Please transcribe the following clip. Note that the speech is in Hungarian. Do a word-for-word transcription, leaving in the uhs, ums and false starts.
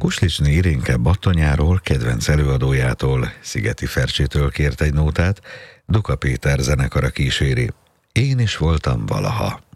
Kuslicsné Irénke Battonyáról, kedvenc előadójától, Szigeti Fercsétől kért egy nótát, Duka Péter zenekara kíséri. Én is voltam valaha.